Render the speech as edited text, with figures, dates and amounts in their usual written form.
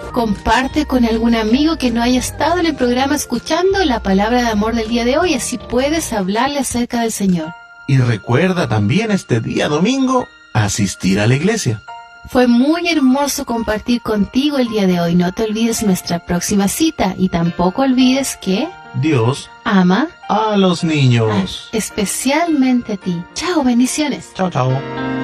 Comparte con algún amigo que no haya estado en el programa escuchando la palabra de amor del día de hoy, así puedes hablarle acerca del Señor. Y recuerda también este día domingo asistir a la iglesia. Fue muy hermoso compartir contigo el día de hoy. No te olvides nuestra próxima cita y tampoco olvides que Dios ama a los niños. especialmente a ti. Chao, bendiciones. Chao, chao.